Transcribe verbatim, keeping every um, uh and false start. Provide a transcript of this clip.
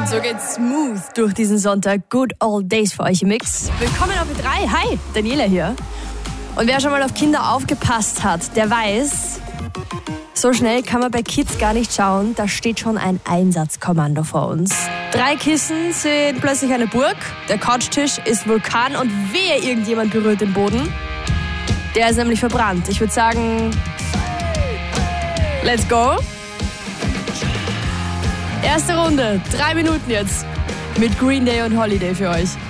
Und so geht's smooth durch diesen Sonntag. Good Old Days für euch im Mix. Willkommen auf B drei. Hi, Daniela hier. Und wer schon mal auf Kinder aufgepasst hat, der weiß, so schnell kann man bei Kids gar nicht schauen. Da steht schon ein Einsatzkommando vor uns. Drei Kissen sind plötzlich eine Burg. Der Couchtisch ist Vulkan und wehe, irgendjemand berührt den Boden. Der ist nämlich verbrannt. Ich würde sagen, let's go. Erste Runde, drei Minuten jetzt mit Green Day und Holiday für euch.